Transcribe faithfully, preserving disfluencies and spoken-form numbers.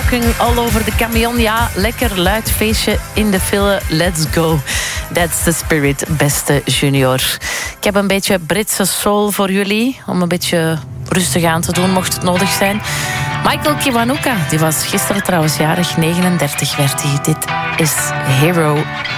Rocking all over the camion. Ja, lekker luid feestje in de file. Let's go. That's the spirit, beste junior. Ik heb een beetje Britse soul voor jullie. Om een beetje rustig aan te doen, mocht het nodig zijn. Michael Kiwanuka, die was gisteren trouwens jarig. negenendertig werd hij. Dit is Hero.